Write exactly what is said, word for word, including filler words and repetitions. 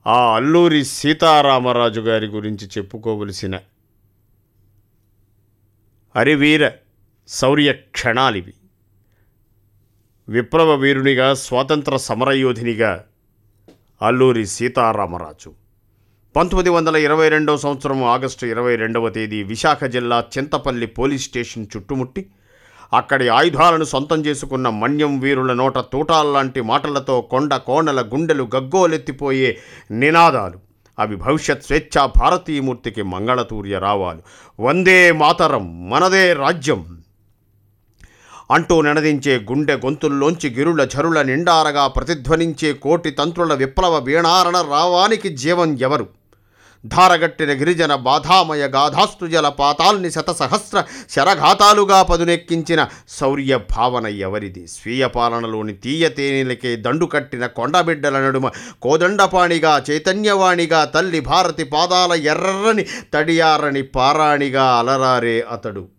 ఆ అల్లూరి సీతారామరాజు గారి గురించి చెప్పుకోవలసిన హరివీర శౌర్య క్షణాలివి. విప్లవ వీరునిగా, స్వాతంత్ర సమరయోధినిగా అల్లూరి సీతారామరాజు పంతొమ్మిది వందల ఇరవై రెండవ సంవత్సరం ఆగస్టు ఇరవై రెండవ తేదీ విశాఖ జిల్లా చింతపల్లి పోలీస్ స్టేషన్ చుట్టుముట్టి అక్కడి ఆయుధాలను సొంతం చేసుకున్న మన్యం వీరుల నోట తూటాల్లాంటి మాటలతో కొండ కోణల గుండెలు గగ్గోలెత్తిపోయే నినాదాలు. అవి భవిష్యత్ స్వేచ్ఛా భారతీయమూర్తికి మంగళతూర్య రావాలు. వందే మాతరం, మనదే రాజ్యం అంటూ నినదించే గుండె గొంతుల్లోంచి గిరుల ఝరుల నిండారగా ప్రతిధ్వనించే కోటి తంత్రుల విప్లవ వీణారణ రావానికి జీవం ఎవరు? ధారగట్టిన గిరిజన బాధామయ గాధాస్తు జల పాతాల్ని శతసహస్ర శరఘాతాలుగా పదునెక్కించిన శౌర్య భావన ఎవరిది? స్వీయ పాలనలోని తీయ తేనెలకే దండు కట్టిన కొండబిడ్డల నడుమ కోదండపాణిగా, చైతన్యవాణిగా, తల్లి భారతి పాదాల ఎర్రని తడియారని పారాణిగా అలరారే అతడు